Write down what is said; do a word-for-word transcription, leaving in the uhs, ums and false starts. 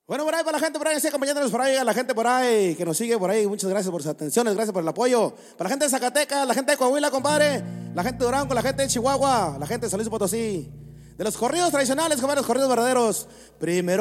Bueno, por ahí, para la gente por ahí, sí, acompañándonos por ahí, a la gente por ahí que nos sigue por ahí, muchas gracias por sus atenciones, gracias por el apoyo. Para la gente de Zacatecas, la gente de Coahuila, compadre, la gente de Durango, la gente de Chihuahua, la gente de San Luis Potosí, de los corridos tradicionales, compadre, los corridos verdaderos. Primero